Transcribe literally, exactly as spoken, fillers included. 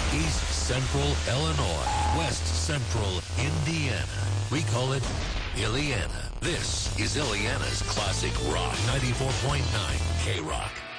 East Central Illinois, West Central Indiana. We call it Illiana. This is Illiana's Classic Rock ninety-four point nine K-Rock.